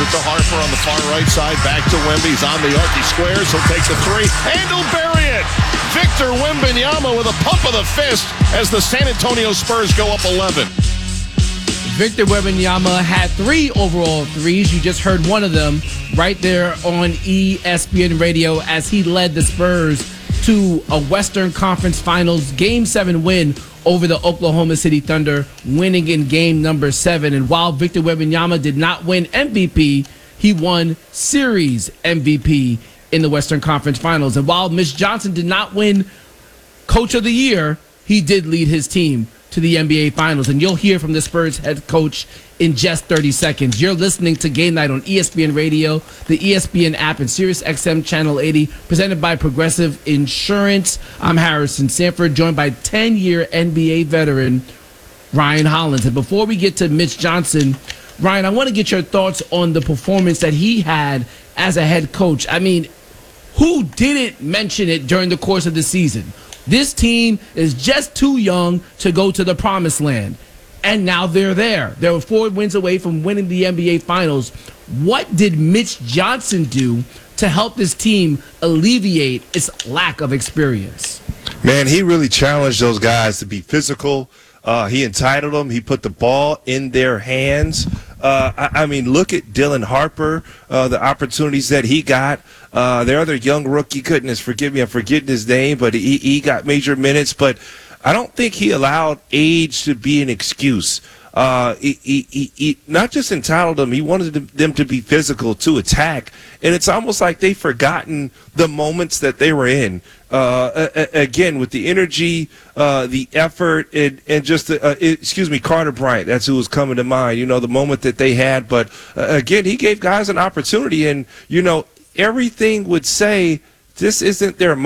it to Harper on the far right side. Back to Wemby. He's on the arc. He squares. He'll take the three. And he'll bury it. Victor Wembanyama with a pump of the fist as the San Antonio Spurs go up 11. Victor Wembanyama had 3 overall threes. You just heard one of them right there on ESPN Radio as he led the Spurs to a Western Conference Finals Game 7 win over the Oklahoma City Thunder, winning in Game number 7. And while Victor Wembanyama did not win MVP, he won Series MVP in the Western Conference Finals. And while Mitch Johnson did not win Coach of the Year, he did lead his team to the NBA Finals. And you'll hear from the Spurs head coach in just 30 seconds. You're listening to Game Night on ESPN Radio, the ESPN app, and SiriusXM Channel 80, presented by Progressive Insurance. I'm Harrison Sanford, joined by 10-year NBA veteran Ryan Hollins. And before we get to Mitch Johnson, Ryan, I want to get your thoughts on the performance that he had as a head coach. I mean, who didn't mention it during the course of the season? This team is just too young to go to the promised land. And now they're there. They were 4 wins away from winning the NBA Finals. What did Mitch Johnson do to help this team alleviate its lack of experience? Man, he really challenged those guys to be physical. He entitled them. He put the ball in their hands. I mean, look at Dylan Harper, the opportunities that he got. Their other young rookie, goodness, forgive me, I'm forgetting his name, but he got major minutes. But I don't think he allowed age to be an excuse. He not just entitled them, he wanted them to be physical, to attack. And it's almost like they've forgotten the moments that they were in. Again, with the energy, the effort, and just, Carter Bryant, that's who was coming to mind, the moment that they had. But again, he gave guys an opportunity, and, everything would say this isn't their